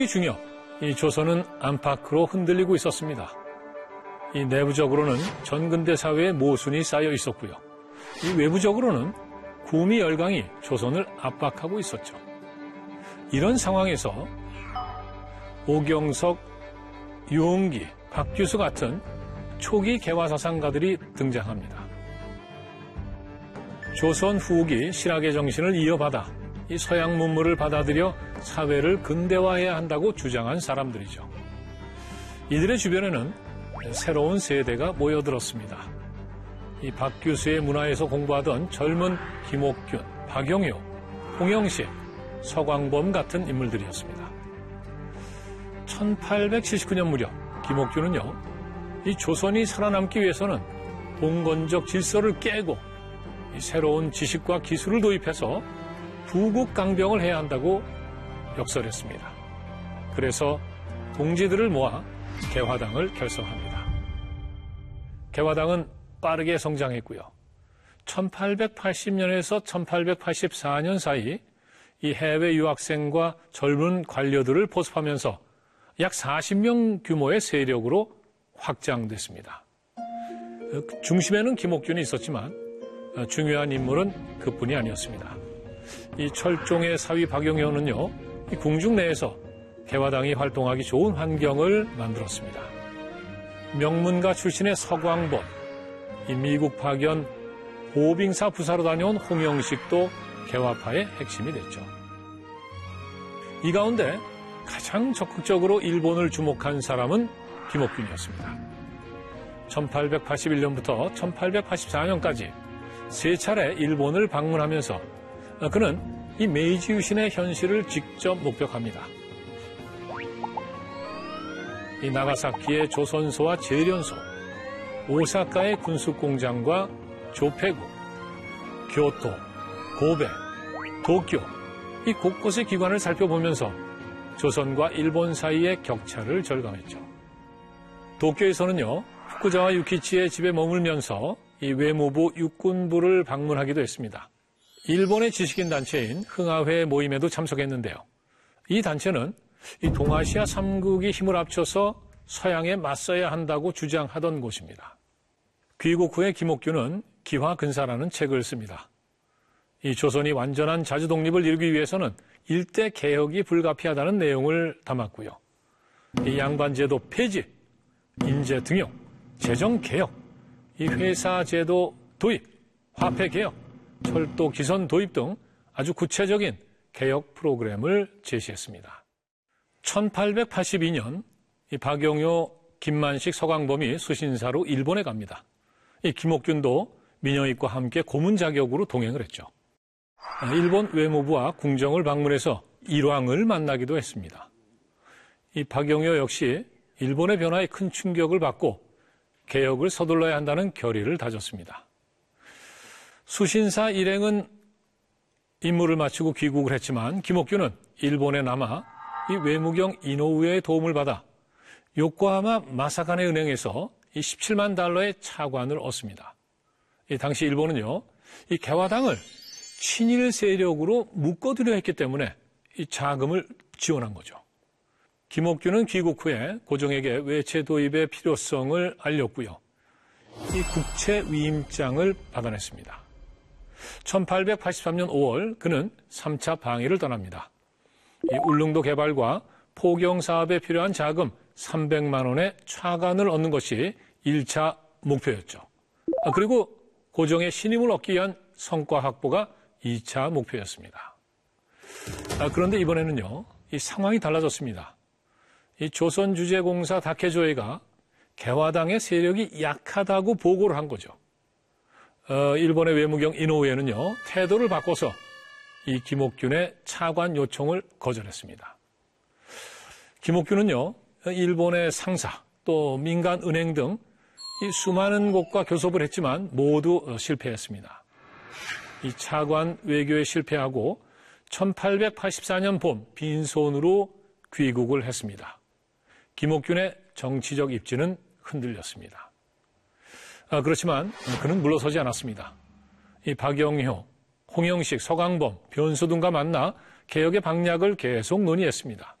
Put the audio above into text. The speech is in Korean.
중요, 이 조선은 안팎으로 흔들리고 있었습니다. 이 내부적으로는 전근대 사회에 모순이 쌓여 있었고요. 이 외부적으로는 구미 열강이 조선을 압박하고 있었죠. 이런 상황에서 오경석, 유홍기, 박규수 같은 초기 개화사상가들이 등장합니다. 조선 후기 실학의 정신을 이어받아 이 서양 문물을 받아들여 사회를 근대화해야 한다고 주장한 사람들이죠. 이들의 주변에는 새로운 세대가 모여들었습니다. 이 박규수의 문화에서 공부하던 젊은 김옥균, 박영효, 홍영식, 서광범 같은 인물들이었습니다. 1879년 무렵 김옥균은요, 이 조선이 살아남기 위해서는 봉건적 질서를 깨고 이 새로운 지식과 기술을 도입해서 부국강병을 해야 한다고 역설했습니다. 그래서 동지들을 모아 개화당을 결성합니다. 개화당은 빠르게 성장했고요. 1880년에서 1884년 사이 이 해외 유학생과 젊은 관료들을 포섭하면서 약 40명 규모의 세력으로 확장됐습니다. 중심에는 김옥균이 있었지만 중요한 인물은 그뿐이 아니었습니다. 이 철종의 사위 박용효는요, 이 궁중 내에서 개화당이 활동하기 좋은 환경을 만들었습니다. 명문가 출신의 서광범, 이 미국 파견 보빙사 부사로 다녀온 홍영식도 개화파의 핵심이 됐죠. 이 가운데 가장 적극적으로 일본을 주목한 사람은 김옥균이었습니다. 1881년부터 1884년까지 세 차례 일본을 방문하면서 그는 이 메이지 유신의 현실을 직접 목격합니다. 이 나가사키의 조선소와 제련소, 오사카의 군수공장과 조폐구, 교토, 고베, 도쿄, 이 곳곳의 기관을 살펴보면서 조선과 일본 사이의 격차를 절감했죠. 도쿄에서는요, 후쿠자와 유키치의 집에 머물면서 이 외무부 육군부를 방문하기도 했습니다. 일본의 지식인 단체인 흥하회 모임에도 참석했는데요. 이 단체는 이 동아시아 3국이 힘을 합쳐서 서양에 맞서야 한다고 주장하던 곳입니다. 귀국 후에 김옥균은 기화근사라는 책을 씁니다. 이 조선이 완전한 자주 독립을 이루기 위해서는 일대 개혁이 불가피하다는 내용을 담았고요. 이 양반제도 폐지, 인재 등용, 재정 개혁, 이 회사 제도 도입, 화폐 개혁, 철도 기선 도입 등 아주 구체적인 개혁 프로그램을 제시했습니다. 1882년 이 박용효, 김만식, 서광범이 수신사로 일본에 갑니다. 이 김옥균도 민여익과 함께 고문 자격으로 동행을 했죠. 일본 외무부와 궁정을 방문해서 일왕을 만나기도 했습니다. 이 박용효 역시 일본의 변화에 큰 충격을 받고 개혁을 서둘러야 한다는 결의를 다졌습니다. 수신사 일행은 임무를 마치고 귀국을 했지만 김옥균은 일본에 남아 이 외무경 이노우에의 도움을 받아 요코하마 마사카네 은행에서 이 17만 달러의 차관을 얻습니다. 이 당시 일본은요, 이 개화당을 친일 세력으로 묶어두려 했기 때문에 이 자금을 지원한 거죠. 김옥균은 귀국 후에 고종에게 외채 도입의 필요성을 알렸고요. 이 국채 위임장을 받아냈습니다. 1883년 5월 그는 3차 방해를 떠납니다. 이 울릉도 개발과 포경 사업에 필요한 자금 300만 원의 차관을 얻는 것이 1차 목표였죠. 그리고 고종의 신임을 얻기 위한 성과 확보가 2차 목표였습니다. 그런데 이번에는요, 이 상황이 달라졌습니다. 이 조선주재공사 다케조회가 개화당의 세력이 약하다고 보고를 한 거죠. 일본의 외무경 이노우에는요, 태도를 바꿔서 이 김옥균의 차관 요청을 거절했습니다. 김옥균은요, 일본의 상사 또 민간 은행 등 이 수많은 곳과 교섭을 했지만 모두 실패했습니다. 이 차관 외교에 실패하고 1884년 봄 빈손으로 귀국을 했습니다. 김옥균의 정치적 입지는 흔들렸습니다. 그렇지만 그는 물러서지 않았습니다. 이 박영효, 홍영식, 서광범, 변소등과 만나 개혁의 방략을 계속 논의했습니다.